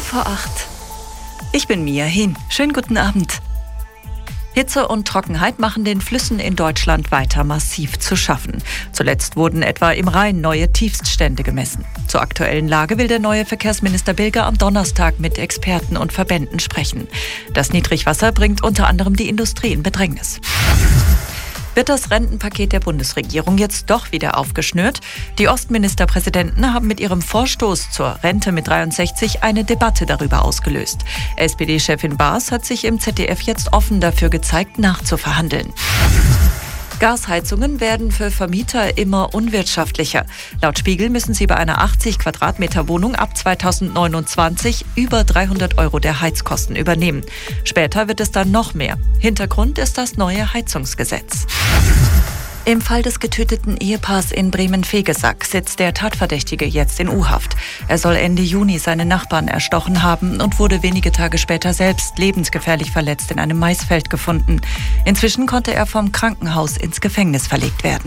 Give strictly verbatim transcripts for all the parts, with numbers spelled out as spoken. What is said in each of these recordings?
vor acht. Ich bin Mia Hehn. Schönen guten Abend. Hitze und Trockenheit machen den Flüssen in Deutschland weiter massiv zu schaffen. Zuletzt wurden etwa im Rhein neue Tiefststände gemessen. Zur aktuellen Lage will der neue Verkehrsminister Bilger am Donnerstag mit Experten und Verbänden sprechen. Das Niedrigwasser bringt unter anderem die Industrie in Bedrängnis. Wird das Rentenpaket der Bundesregierung jetzt doch wieder aufgeschnürt? Die Ostministerpräsidenten haben mit ihrem Vorstoß zur Rente mit dreiundsechzig eine Debatte darüber ausgelöst. S P D-Chefin Baas hat sich im Z D F jetzt offen dafür gezeigt, nachzuverhandeln. Gasheizungen werden für Vermieter immer unwirtschaftlicher. Laut Spiegel müssen sie bei einer achtzig Quadratmeter Wohnung ab zweitausendneunundzwanzig über dreihundert Euro der Heizkosten übernehmen. Später wird es dann noch mehr. Hintergrund ist das neue Heizungsgesetz. Im Fall des getöteten Ehepaars in Bremen-Vegesack sitzt der Tatverdächtige jetzt in U-Haft. Er soll Ende Juni seine Nachbarn erstochen haben und wurde wenige Tage später selbst lebensgefährlich verletzt in einem Maisfeld gefunden. Inzwischen konnte er vom Krankenhaus ins Gefängnis verlegt werden.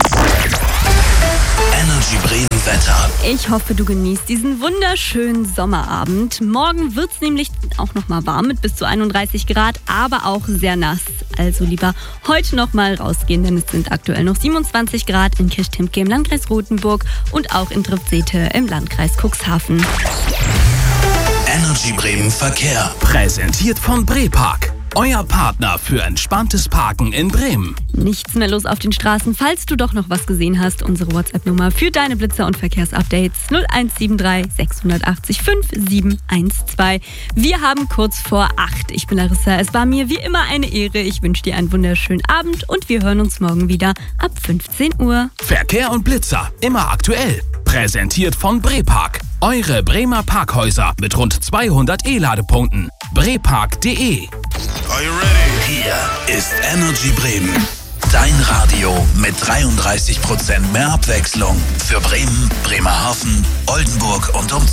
Energy Bremen Wetter. Ich hoffe, du genießt diesen wunderschönen Sommerabend. Morgen wird es nämlich auch noch mal warm mit bis zu einunddreißig Grad, aber auch sehr nass. Also lieber heute noch mal rausgehen, denn es sind aktuell noch siebenundzwanzig Grad in Kirchtemke im Landkreis Rothenburg und auch in Triftsete im Landkreis Cuxhaven. Energy Bremen Verkehr. Präsentiert von Brepark. Euer Partner für entspanntes Parken in Bremen. Nichts mehr los auf den Straßen. Falls du doch noch was gesehen hast, unsere WhatsApp-Nummer für deine Blitzer- und Verkehrsupdates null eins sieben drei sechs acht acht fünf sieben eins zwei. Wir haben kurz vor acht. Ich bin Larissa. Es war mir wie immer eine Ehre. Ich wünsche dir einen wunderschönen Abend und wir hören uns morgen wieder ab fünfzehn Uhr. Verkehr und Blitzer, immer aktuell. Präsentiert von Brepark. Eure Bremer Parkhäuser mit rund zweihundert E-Ladepunkten. brepark punkt de. Are you ready? Hier ist Energy Bremen. Dein Radio mit dreiunddreißig Prozent mehr Abwechslung für Bremen, Bremerhaven, Oldenburg und Umgebung.